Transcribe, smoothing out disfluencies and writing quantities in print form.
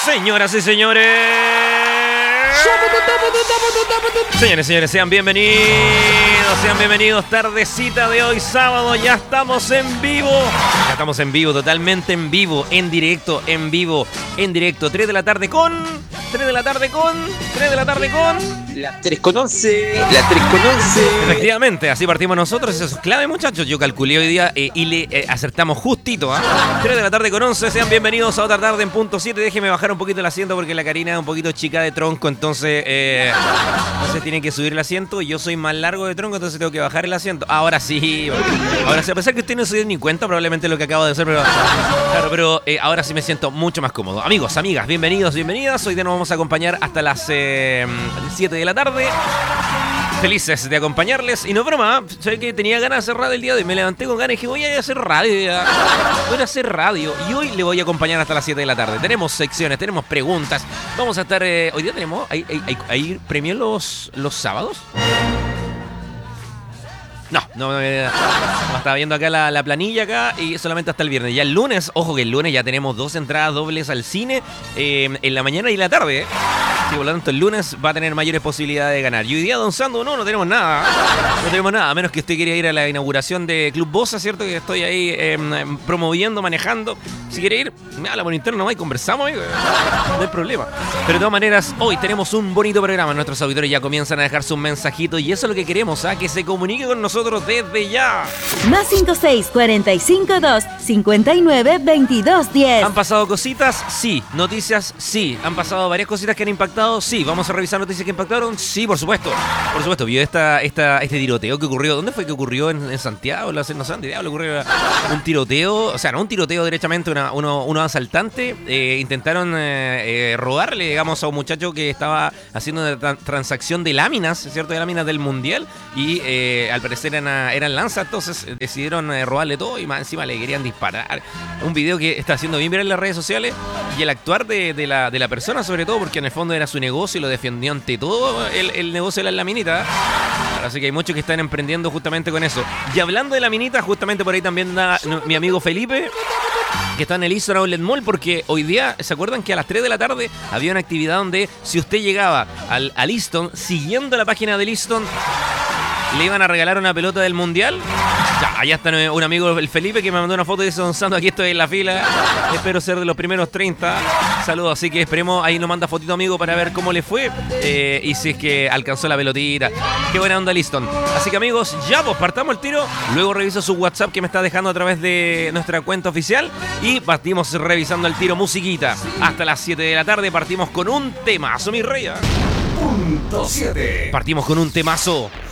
Señoras y señores. Señores, sean bienvenidos. Tardecita de hoy, sábado. Ya estamos en vivo. Totalmente en vivo, en directo. 3 de la tarde con. Las 3:11. Efectivamente, así partimos nosotros. Eso es clave, muchachos. Yo calculé hoy día y le acertamos justito. 3 de la tarde con 11. Sean bienvenidos a otra tarde en punto 7. Déjeme bajar un poquito el asiento porque la Karina es un poquito chica de tronco. Entonces tiene que subir el asiento. Y yo soy más largo de tronco, entonces tengo que bajar el asiento. Ahora sí, a pesar que usted no se dio ni cuenta probablemente lo que acabo de hacer, pero ahora sí me siento mucho más cómodo. Amigos, amigas, bienvenidos, bienvenidas. Hoy día nos vamos a acompañar hasta las 7 de la tarde. Felices de acompañarles. Y no es broma, sabes que tenía ganas de hacer radio el día de hoy. Me levanté con ganas y dije, voy a hacer radio. Y hoy le voy a acompañar hasta las 7 de la tarde. Tenemos secciones, tenemos preguntas. Vamos a estar... hoy día tenemos... ¿Hay premios los sábados? No, estaba viendo acá la planilla acá y solamente hasta el viernes. Ya el lunes, ojo que el lunes ya tenemos 2 entradas dobles al cine en la mañana y la tarde. Sí, por lo tanto el lunes va a tener mayores posibilidades de ganar. Y hoy día, don Sando, no tenemos nada. No tenemos nada, a menos que usted quiera ir a la inauguración de Club Bosa, ¿cierto? Que estoy ahí promoviendo, manejando. Si quiere ir, me habla por interno nomás y conversamos, amigo. No hay problema. Pero de todas maneras, hoy tenemos un bonito programa. Nuestros auditores ya comienzan a dejar sus mensajitos y eso es lo que queremos, que se comunique con nosotros desde ya. Más 56-452-59-22-10. ¿Han pasado cositas? Sí. Noticias, sí. ¿Han pasado varias cositas que han impactado? Sí. ¿Vamos a revisar noticias que impactaron? Sí, por supuesto. ¿Vio este tiroteo que ocurrió? ¿Dónde fue que ocurrió? ¿En Santiago? No sé, ¿dónde le ocurrió un tiroteo? O sea, no un tiroteo derechamente, unos asaltantes intentaron robarle, digamos, a un muchacho que estaba haciendo una transacción de láminas, ¿cierto? De láminas del Mundial y al parecer eran lanzas, entonces decidieron robarle todo y más encima le querían disparar. Un video que está haciendo bien viral en las redes sociales y el actuar de la persona, sobre todo porque en el fondo era su negocio y lo defendió ante todo el negocio de las laminitas. Así que hay muchos que están emprendiendo justamente con eso. Y hablando de laminitas, justamente por ahí también anda mi amigo Felipe, que está en el Easton Outlet Mall, porque hoy día, ¿se acuerdan que a las 3 de la tarde había una actividad donde si usted llegaba al Easton, siguiendo la página del Easton, le iban a regalar una pelota del Mundial? Ya, allá está un amigo, el Felipe, que me mandó una foto y dice, don Sando, aquí estoy en la fila, espero ser de los primeros 30. Saludos, así que esperemos, ahí nos manda fotito, amigo, para ver cómo le fue y si es que alcanzó la pelotita. Qué buena onda, Liston. Así que, amigos, ya pues partamos el tiro. Luego reviso su WhatsApp que me está dejando a través de nuestra cuenta oficial y partimos revisando el tiro musiquita. Hasta las 7 de la tarde partimos con un temazo, mi rey. Punto 7. Partimos con un temazo.